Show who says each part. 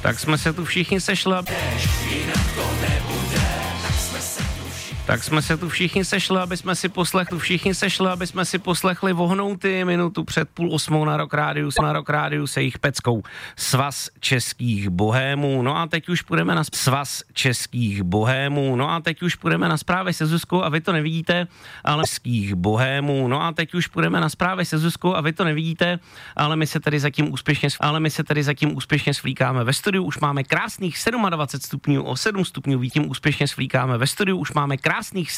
Speaker 1: Tak jsme se tu všichni sešli. aby jsme si poslechli Vohnouty minutu před 7:30 na Rock Rádiu se jich peckou. Svaz českých bohémů. No a teď už půjdeme na zprávy se Zuzkou a vy to nevidíte, ale my se tady zatím úspěšně svlíkáme. Ve studiu už máme krásných 27 stupňů, o 7 stupňů úspěšně svlíkáme. Ve studiu už máme krásných